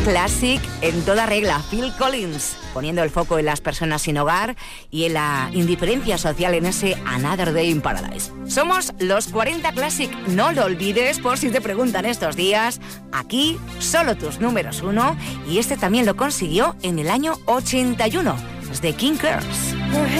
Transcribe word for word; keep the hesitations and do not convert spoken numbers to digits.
Classic en toda regla, Phil Collins, poniendo el foco en las personas sin hogar y en la indiferencia social en ese Another Day in Paradise. Somos los cuarenta Classic, no lo olvides por si te preguntan estos días. Aquí, solo tus números uno, y este también lo consiguió en el año ochenta y uno, es de King Curse.